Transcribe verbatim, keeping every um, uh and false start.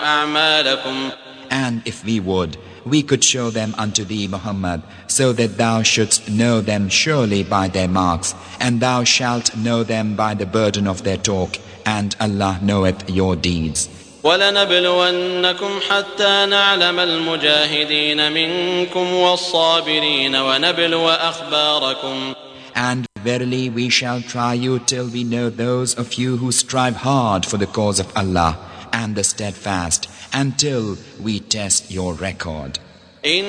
أعمالكم. And if we would, we could show them unto thee, Muhammad, so that thou shouldst know them surely by their marks, and thou shalt know them by the burden of their talk, and Allah knoweth your deeds. ولنبلونكم حتى نعلم المجاهدين منكم والصابرين ونبلو أخباركم. And verily we shall try you till we know those of you who strive hard for the cause of Allah, and the steadfast, until we test your record.